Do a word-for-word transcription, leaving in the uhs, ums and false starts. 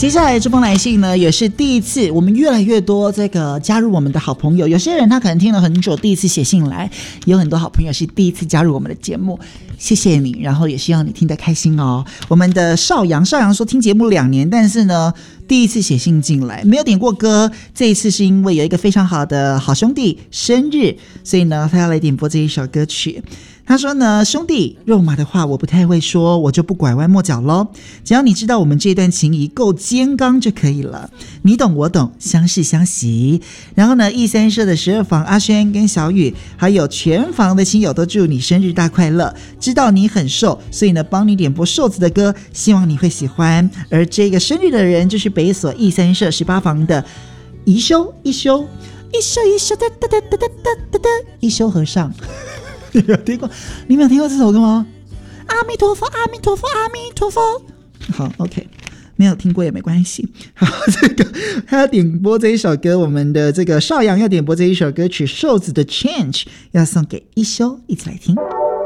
接下来这封来信呢，也是第一次，我们越来越多这个加入我们的好朋友。有些人他可能听了很久，第一次写信来，有很多好朋友是第一次加入我们的节目，谢谢你，然后也希望你听得开心哦。我们的邵阳，邵阳说听节目两年，但是呢，第一次写信进来，没有点过歌。这一次是因为有一个非常好的好兄弟生日，所以呢，他要来点播这一首歌曲。他说呢，兄弟，肉麻的话我不太会说，我就不拐弯抹角咯，只要你知道我们这段情谊够坚刚就可以了，你懂我懂，相视相惜。然后呢，一三社的十二房阿轩跟小雨，还有全房的亲友都祝你生日大快乐，知道你很瘦，所以呢帮你点播瘦子的歌，希望你会喜欢。而这个生日的人就是北所一三社十八房的一休一休一休一休哒哒哒哒哒哒哒一休和尚。你没有听过？你没有听过这首歌吗？阿弥陀佛，阿弥陀佛，阿弥陀佛。好 ，OK， 没有听过也没关系。好，这个他要点播这一首歌，我们的这个邵阳要点播这一首歌曲《瘦子的 Change》，要送给一休，一起来听。